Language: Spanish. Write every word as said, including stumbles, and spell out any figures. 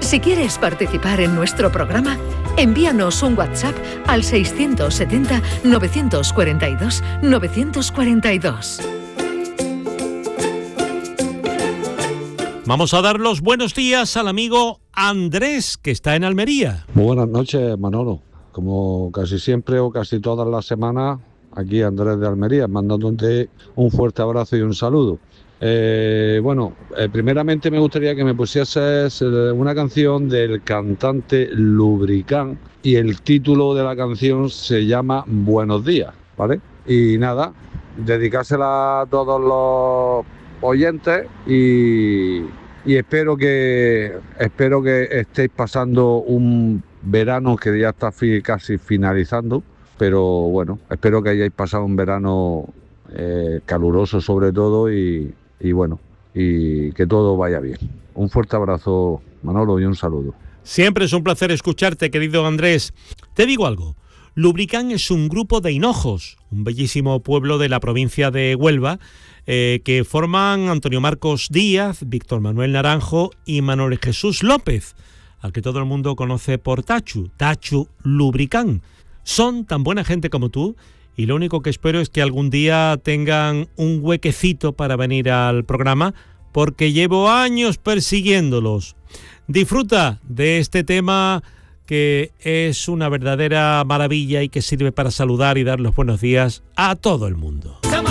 Si quieres participar en nuestro programa, envíanos un WhatsApp al seiscientos setenta, novecientos cuarenta y dos, novecientos cuarenta y dos. Vamos a dar los buenos días al amigo Andrés, que está en Almería. Muy buenas noches, Manolo. Como casi siempre o casi todas las semanas, aquí Andrés de Almería, mandándote un fuerte abrazo y un saludo. Eh, bueno, eh, primeramente me gustaría que me pusieses eh, una canción del cantante Lubricán y el título de la canción se llama Buenos días, ¿vale? Y nada, dedicársela a todos los oyentes y, y espero que espero que estéis pasando un verano que ya está fi, casi finalizando, pero bueno, espero que hayáis pasado un verano eh, caluroso sobre todo y Y bueno, y que todo vaya bien. Un fuerte abrazo, Manolo, y un saludo. Siempre es un placer escucharte, querido Andrés. Te digo algo, Lubricán es un grupo de Hinojos, un bellísimo pueblo de la provincia de Huelva, eh, que forman Antonio Marcos Díaz, Víctor Manuel Naranjo y Manuel Jesús López, al que todo el mundo conoce por Tachu, Tachu Lubricán. Son tan buena gente como tú, y lo único que espero es que algún día tengan un huequecito para venir al programa, porque llevo años persiguiéndolos. Disfruta de este tema que es una verdadera maravilla y que sirve para saludar y dar los buenos días a todo el mundo.